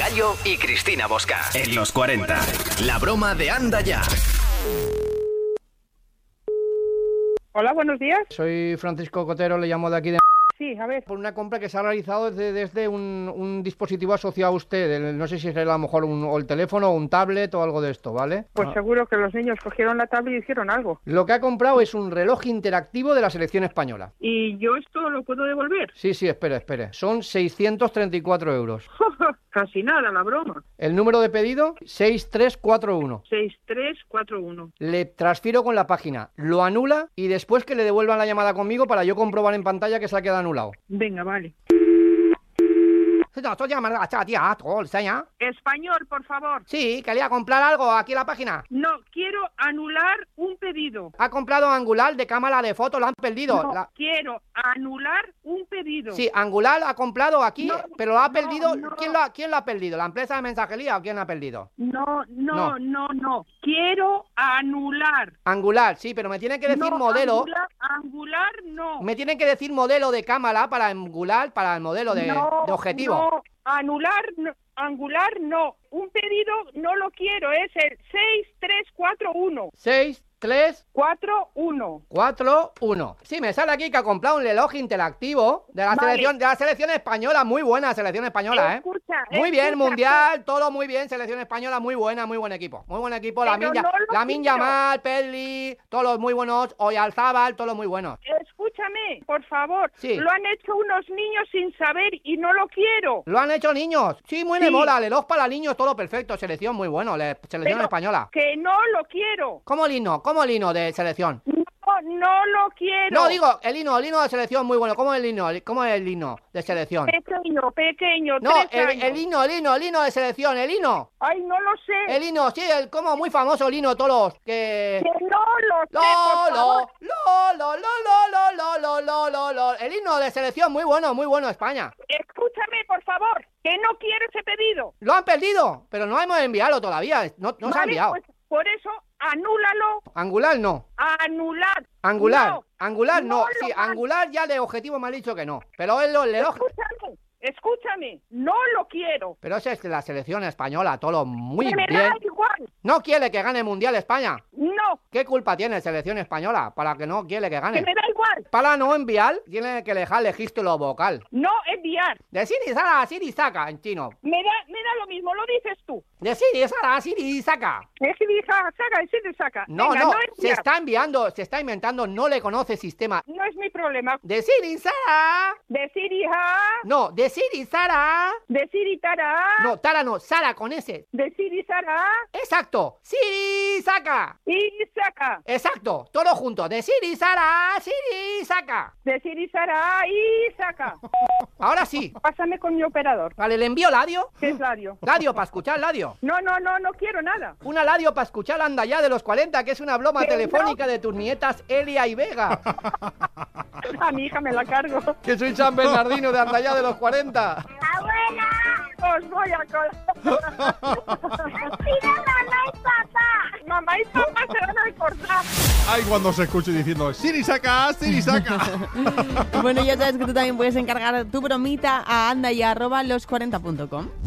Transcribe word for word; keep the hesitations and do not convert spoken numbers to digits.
Gallo y Cristina Bosca. En los cuarenta. La broma de Anda Ya. Hola, buenos días. Soy Francisco Cotero, le llamo de aquí de... Sí, a ver. Por una compra que se ha realizado desde, desde un, un dispositivo asociado a usted. El, no sé si es a lo mejor un, o el teléfono o un tablet o algo de esto, ¿vale? Pues Ah. seguro que los niños cogieron la tablet y hicieron algo. Lo que ha comprado es un reloj interactivo de la selección española. ¿Y yo esto lo puedo devolver? Sí, sí, espere, espere. Son seiscientos treinta y cuatro euros. Casi nada, la broma. El número de pedido, seis tres cuatro uno. seis tres cuatro uno. Le transfiero con la página, lo anula y después que le devuelvan la llamada conmigo para yo comprobar en pantalla que se ha quedado anulado. Venga, vale. Español, por favor. Sí, quería comprar algo aquí en la página. No, quiero anular un pedido. Ha comprado Angular de cámara de foto, lo han perdido. No, La... quiero anular un pedido. Sí, Angular ha comprado aquí, No, pero lo ha no, perdido. no. ¿Quién, lo ha, ¿Quién lo ha perdido? ¿La empresa de mensajería o quién lo ha perdido? No, no, No. no, no. Quiero anular. Angular, sí, pero me tienen que decir No, modelo. Angular, angular no. Me tienen que decir modelo de cámara para Angular, para el modelo de, no, de objetivo. No, anular, no, angular no. Un pedido no lo quiero, es el seis tres cuatro uno. seis, tres, cuatro uno. cuatro, uno. Sí, me sale aquí que ha comprado un reloj interactivo de la Vale. selección de la selección española, muy buena selección española, ¿eh? Escucha, Muy bien, escucha, mundial, todo muy bien, selección española muy buena, muy buen equipo. Muy buen equipo, la Pero Minja, no lo la Min quiero. Yamal, Pedri, todos los muy buenos, Oyarzábal, todos los muy buenos. Escúchame, por favor. Sí. Lo han hecho unos niños sin saber y no lo quiero. ¿Lo han hecho niños? Sí, muy Sí. de mola, reloj para niños, todo perfecto, selección muy bueno, le- selección Pero española. que no lo quiero. ¿Cómo el hino? ¿Cómo el hino de selección? No, no lo quiero. No, digo, el hino, el hino de selección muy bueno. ¿Cómo es el hino? ¿Cómo es el hino de selección? Pequeño, pequeño, No, tres el, años. el hino, el hino, el hino de selección, el hino. Ay, no lo sé. El hino, sí, el como muy famoso el hino, todos los que... Que no lo sé, Lo, por lo, favor. lo, lo, lo, lo, lo, lo, lo, lo, lo. El himno de selección, muy bueno, muy bueno, España. Escúchame, por favor, que no quiero ese pedido. Lo han perdido, pero no hemos enviado todavía. No, no se ha Vale, enviado. pues, por eso, anúlalo. Angular no. Anular. Angular. No, Angular no. no Sí, lo han- Angular ya de objetivo me ha dicho que no. Pero es lo, el reloj. Escúchame, escúchame. No lo quiero. Pero ese es de la selección española, todo muy Que me bien. da igual. No quiere que gane Mundial España. No, ¿Qué culpa tiene selección española para que no quiere que que gane? me da igual. Para no enviar, tiene que dejar el registro vocal. No enviar. De Siri Sara a Siri Saka en chino. Me da, me da lo mismo, lo dices tú. De Siri Sara a Siri Saka. Es que dice, saca, y si te saca. No, Venga, no, no se enviar. está enviando, se está inventando, no le conoce sistema. No es mi problema. Decir Sara. Decir hija, No, decir Sara. decir y Tara, No, Tara no, Sara con ese. decir y Sara, Exacto. Siri saca. y saca. Exacto, todo junto. Decir Sara, Siri saca. Decir y Sara, y saca. Ahora sí. Pásame con mi operador. Vale, le envío Ladio. ¿Qué es Ladio? Ladio para escuchar Ladio. No, no, no, no quiero nada. Una Ladio para escuchar Anda Ya de los cuarenta, que es una broma Que telefónica de tus nietas Elia y Vega. A mi hija me la cargo. Que soy San Bernardino de Anda Ya de los cuarenta. ¡Abuela! Os voy a cortar. ¡Mira, mamá y papá! Mamá y papá se van a cortar. Ay, cuando se escuche diciendo Siri saca, Siri saca. Bueno, ya sabes que tú también puedes encargar tu bromita a anda y arroba los cuarenta punto com.